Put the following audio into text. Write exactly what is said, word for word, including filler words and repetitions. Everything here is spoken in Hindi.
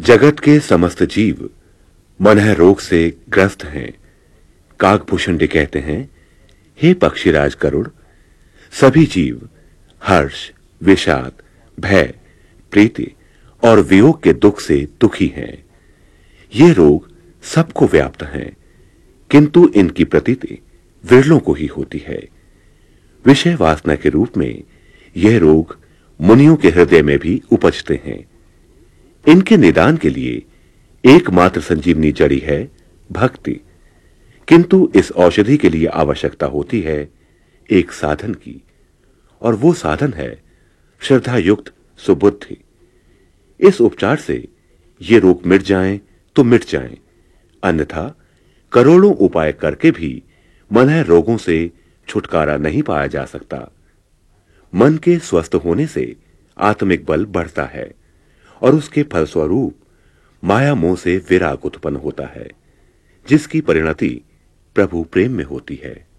जगत के समस्त जीव मनह रोग से ग्रस्त हैं। काकभूषण कहते हैं, हे पक्षीराज गरुड़, सभी जीव हर्ष, विषाद, भय, प्रीति और वियोग के दुख से दुखी हैं। ये रोग सबको व्याप्त हैं, किंतु इनकी प्रतीति विरलों को ही होती है। विषय वासना के रूप में यह रोग मुनियों के हृदय में भी उपजते हैं। इनके निदान के लिए एकमात्र संजीवनी जड़ी है भक्ति, किंतु इस औषधि के लिए आवश्यकता होती है एक साधन की, और वो साधन है श्रद्धा युक्त सुबुद्धि। इस उपचार से ये रोग मिट जाएं तो मिट जाएं, अन्यथा करोड़ों उपाय करके भी मनह रोगों से छुटकारा नहीं पाया जा सकता। मन के स्वस्थ होने से आत्मिक बल बढ़ता है और उसके फलस्वरूप माया मोह से विराग उत्पन्न होता है, जिसकी परिणति प्रभु प्रेम में होती है।